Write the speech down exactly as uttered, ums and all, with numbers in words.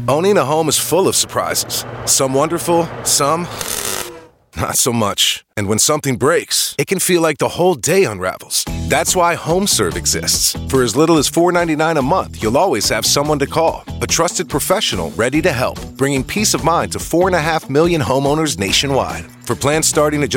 Owning a home is full of surprises. Some wonderful, some not so much. And when something breaks, it can feel like the whole day unravels. That's why HomeServe exists. For as little as four dollars and ninety-nine cents a month, you'll always have someone to call. A trusted professional ready to help, bringing peace of mind to four and a half million homeowners nationwide. For plans starting at just